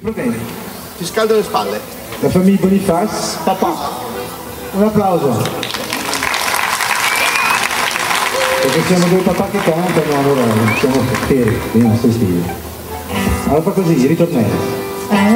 Va bene. Ti scaldo le spalle. La famiglia Boniface, papà. Un applauso. Perché siamo due papà che cantano, allora siamo fieri dei nostri stili. Allora fa così, ritornello.